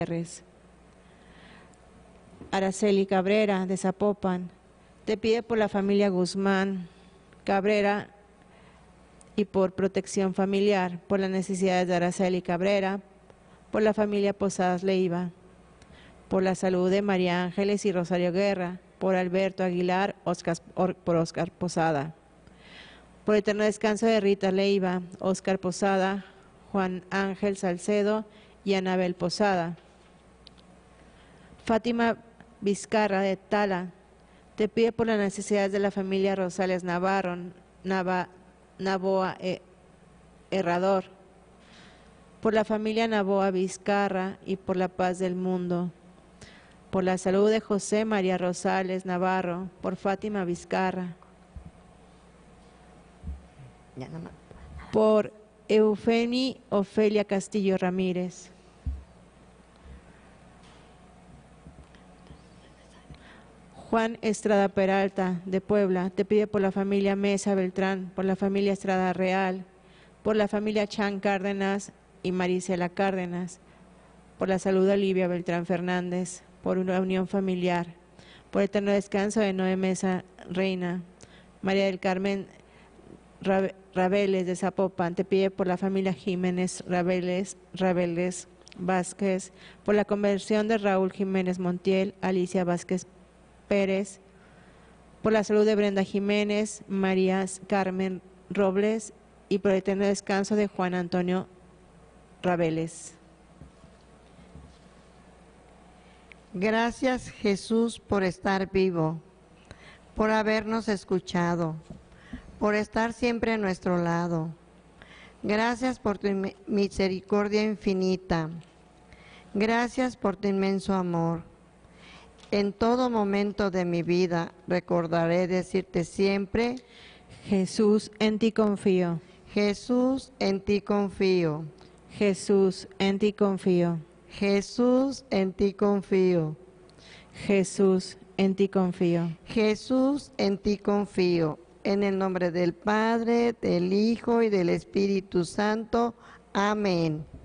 Araceli Cabrera, de Zapopan, te pide por la familia Guzmán Cabrera y por protección familiar, por las necesidades de Araceli Cabrera, por la familia Posadas Leiva, por la salud de María Ángeles y Rosario Guerra, por Alberto Aguilar, por Óscar Posada, por el eterno descanso de Rita Leiva, Óscar Posada, Juan Ángel Salcedo y Anabel Posada. Fátima Vizcarra, de Tala, te pide por las necesidades de la familia Rosales Navarro, Navoa Herrador, por la familia Navoa Vizcarra y por la paz del mundo, por la salud de José María Rosales Navarro, por Fátima Vizcarra, por Eufemi Ofelia Castillo Ramírez, Juan Estrada Peralta, de Puebla, te pide por la familia Mesa Beltrán, por la familia Estrada Real, por la familia Chan Cárdenas y Marisela Cárdenas, por la salud de Olivia Beltrán Fernández, por una unión familiar, por el eterno descanso de Noé Mesa Reina, María del Carmen Rabeles, de Zapopan, te pide por la familia Jiménez Rabeles Vázquez, por la conversión de Raúl Jiménez Montiel, Alicia Vázquez Pérez, por la salud de Brenda Jiménez, María Carmen Robles y por el eterno descanso de Juan Antonio Rabeles. Gracias, Jesús, por estar vivo, por habernos escuchado, por estar siempre a nuestro lado. Gracias por tu misericordia infinita. Gracias por tu inmenso amor. En todo momento de mi vida recordaré decirte siempre: Jesús, en ti confío. Jesús, en ti confío. Jesús, en ti confío. Jesús, en ti confío. Jesús, en ti confío. Jesús, en ti confío. En el nombre del Padre, del Hijo y del Espíritu Santo. Amén.